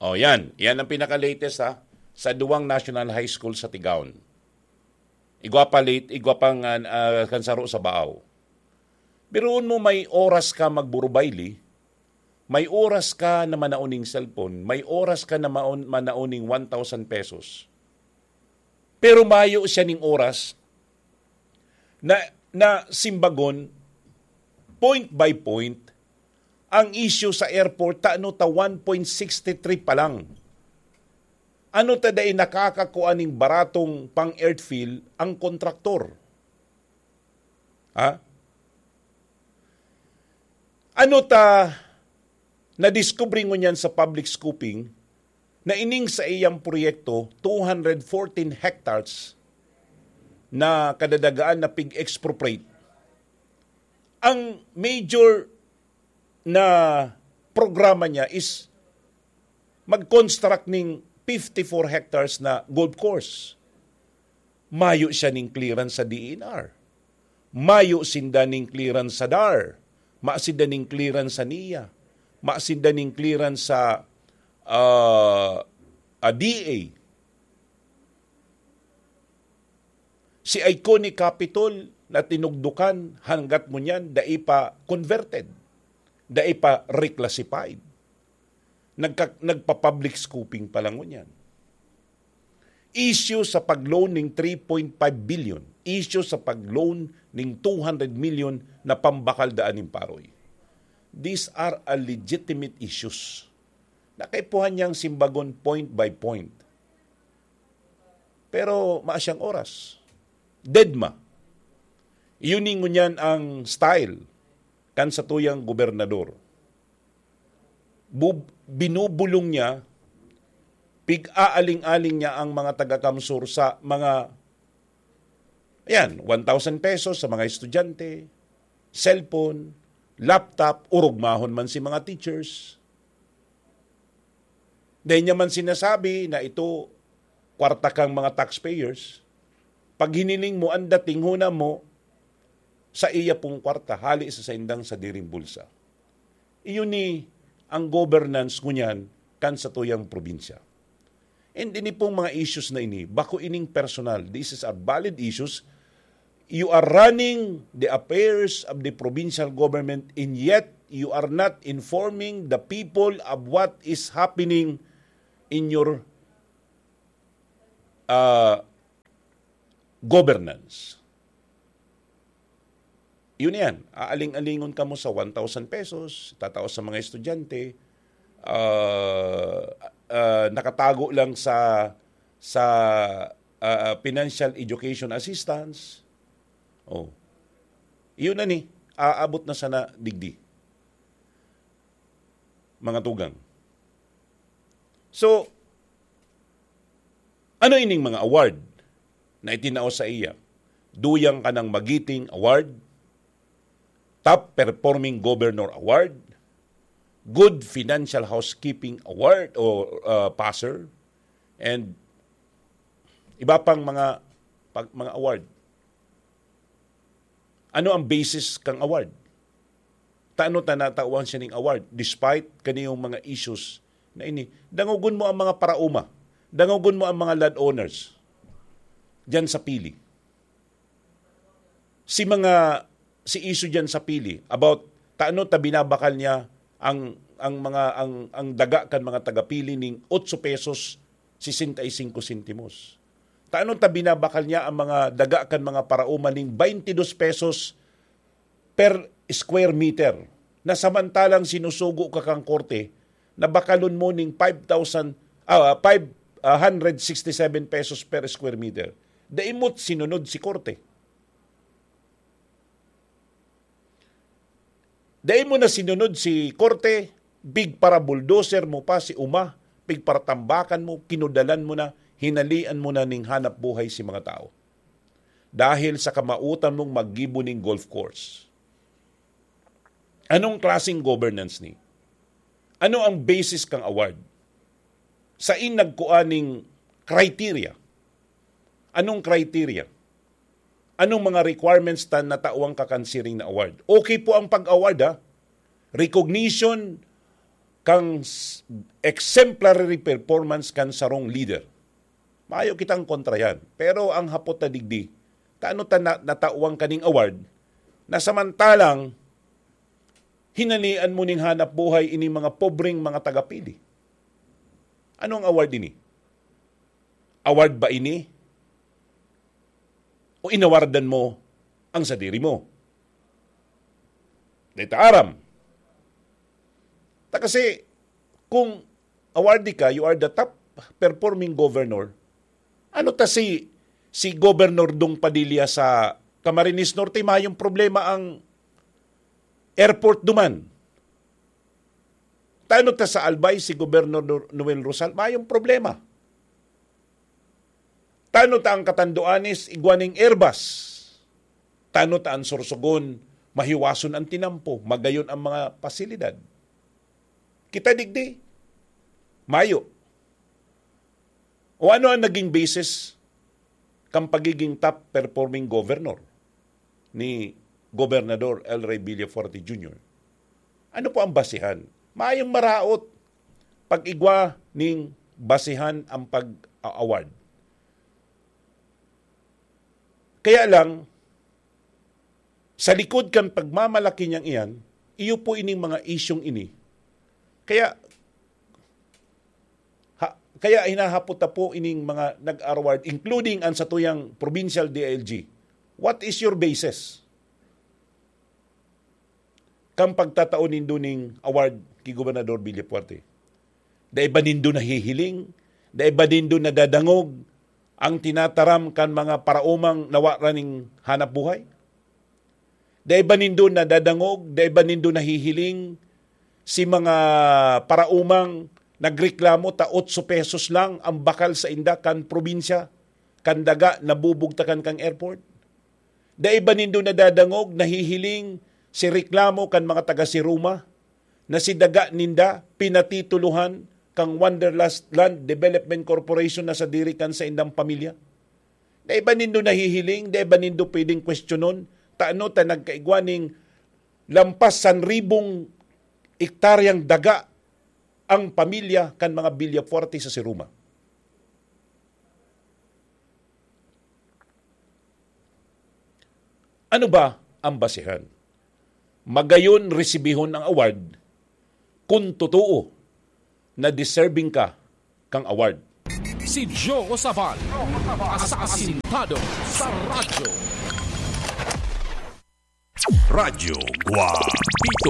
O yan. Yan ang pinaka-latest sa Duwang National High School sa Tigaon. Igwapang kansaro sa Baaw. Biruon mo may oras ka magburubayli, may oras ka na manauning cellphone, may oras ka na manauning 1,000 pesos. Pero mayo siya ning oras na simbagon, point by point, ang issue sa airport, ta 1.63 pa lang. Ano ta day nakakakuha ning baratong pang-airfield ang kontraktor? Ha? Ano ta na-discover mo niyan sa public scooping na ining sa iyang proyekto 214 hectares na kadadagaan na pig-expropriate. Ang major na programa niya is mag-construct ng 54 hectares na golf course. Mayo siya ning clearance sa DENR. Mayo sinda ning clearance sa DAR. Maasinda ning clearance sa NIA. Maasinda ning clearance sa DA. Si Iconic Capitol na tinugdukan hanggat mo niyan, dai pa converted. Dai pa reclassified. Nagpa-public scooping pa lang mo niyan. Issue sa pag-loan ng 3.5 billion. Issue sa pag-loan ng 200 million na pambakal daan ng paroy. These are a legitimate issues. Nakaipuhan niyang simbagon point by point. Pero maasyang oras. Dedma. Iuning mo niyan ang style kan sa tuyang gobernador. Binubulong niya, pig-aaling-aling niya ang mga taga-kamsur sa mga 1,000 pesos sa mga estudyante, cellphone, laptop, urugmahon man si mga teachers. Dahil niya man sinasabi na ito, kwarta kang mga taxpayers. Pag hiniling mo, ang dating huna mo, sa iya pong kwarta, hali sa indang sa diring bulsa. Iyon ni ang governance ngunyan kan sa tuyang probinsya. And ini pong mga issues na ini, bako ining personal, this is a valid issues. You are running the affairs of the provincial government and yet you are not informing the people of what is happening in your governance. Yun yan. Aaling-alingon ka mo sa 1,000 pesos, tataos sa mga estudyante, nakatago lang sa financial education assistance. Oh. Yun na ni, aabot na sana digdi. Mga tugang. So, ano ining mga award na itinao sa iya? Duyang ka ng Magiting Award, Top Performing Governor Award, Good Financial Housekeeping Award o passer, and iba pang mga award. Ano ang basis kang award? Taano tanatawan siya ng award despite kaniyong mga issues na ini? Dangugon mo ang mga parauma. Dangugon mo ang mga landowners diyan sa pili. Si issue diyan sa pili about taano ta binabakal niya ang daga kan mga tagapili ning 8 pesos 65 sentimos. Taano ta binabakal niya ang mga daga kan mga parauma ning 22 pesos per square meter na samantalang sinusugo ka kang korte na bakalon mo ning 567 pesos per square meter. Daimot sinunod si korte. Dahil mo na sinunod si korte, big para bulldozer mo pa si Uma, big para tambakan mo, kinudalan mo na, hinalian mo na ning hanap buhay si mga tao. Dahil sa kamautan mong maggibo ning golf course. Anong klaseng governance ni? Ano ang basis kang award? Sa nagkuaning criteria? Anong criteria? Anong mga requirements tan na tawang kakansiring na award? Okay po ang pag-award ha. Recognition kang exemplary performance kan sarong leader. Maayo kitang kontra yan. Pero ang hapot na digdi, kaano ta natauwang kaning award na samantalang hinalian mo ning hanap buhay ini mga pobreng mga tagapili. Anong award ini? Award ba ini? O inawardan mo ang sadiri mo? Dito aram. Kasi kung awardee ka, you are the top performing governor, ano ta si Governor Dong Padilla sa Camarines Norte, mayong problema ang airport duman. Tano ta sa Albay, si Governor Noel Rosal, mayong problema. Tano ta ang Catanduanes, igwaning Airbus. Tano ta ang Sorsogon, mahiwason ang tinampo, magayon ang mga pasilidad. Kita digdi, mayo. O ano ang naging basis kang pagiging top performing governor ni Gobernador El Rey Villafuerte Jr.? Ano po ang basihan? Maayong maraot pag-igwa ning basihan ang pag-award. Kaya lang, sa likod kan pagmamalaki niyang iyan, iyo po ining mga isyong ini. Kaya hinahapot na po ining mga nag-award, including ang satuyang provincial DILG. What is your basis? Kang pagtataon nindo ning award kay Gobernador Villafuerte. Dahil ba nindo nahihiling? Dahil ba nindo nadadangog ang tinataram kan mga paraumang nawara ning hanap buhay? Dahil ba nindo nadadangog? Dahil ba nindo nahihiling si mga paraumang nagreklamo ta 8 pesos lang ang bakal sa inda kan probinsya, kan daga nabubugtakan kang airport? Dahil ba nindo nadadangog, nahihiling si reklamo kan mga taga Siruma na si daga ninda pinatituluhan kang Wonderland Development Corporation na sa diri kan sa indang pamilya? Dahil ba nindo nahihiling, dahil ba nindo pwedeng kwestiyonon, taano ta nagkaigwaning lampas 1,000 ektaryang daga ang pamilya kan mga Villafuerte sa Siruma? Ano ba ang basihan? Magayon resibihon ang award kung totoo na deserving ka kang award. Si Joe Saval, asasintado sa radyo. Radyo Guapito.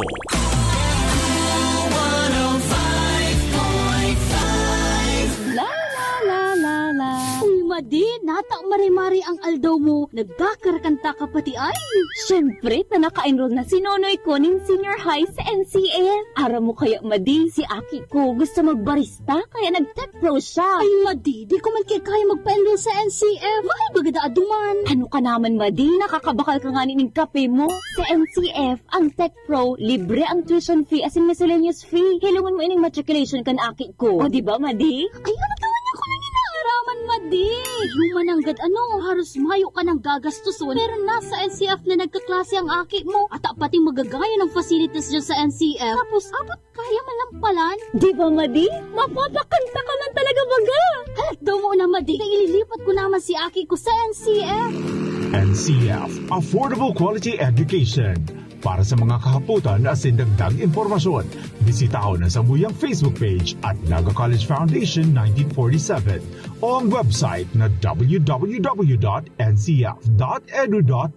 Madi, nata mari-mari ang aldaw mo. Nagkakarakanta ka pati ay. Siyempre, naka-enroll na si Nonoy ko ng senior high sa NCF. Ara mo kaya, Madi, si Aki ko gusto magbarista, kaya nag-tech pro siya. Ay, Madi, di ko man kaya magpa-enroll sa NCF. Mahal bagada aduman. Ano ka naman, Madi? Nakakabakal ka nga ng kape mo. Sa NCF, ang tech pro, libre ang tuition fee as in miscellaneous fee. Hilungan mo ining matriculation kan Aki ko. O, di ba, Madi? Ay, ano taman niya ko nang inaaraman, Madi? Humananggad haros mayo ka ng gagastuson. Pero nasa NCF na nagkaklase ang Aki mo. At pating magagaya ng facilities dyan sa NCF. Tapos, abot kaya malampalan. Di ba, Madi? Mapapakanta ka lang talaga baga. Halat daw mo na, Madi. Kaya ililipat ko naman si Aki ko sa NCF. NCF, Affordable Quality Education. Para sa mga kahaputan at sindagdag informasyon, bisitaon ang sambuyang Facebook page at Naga College Foundation 1947 o ang website na www.ncf.edu.ph.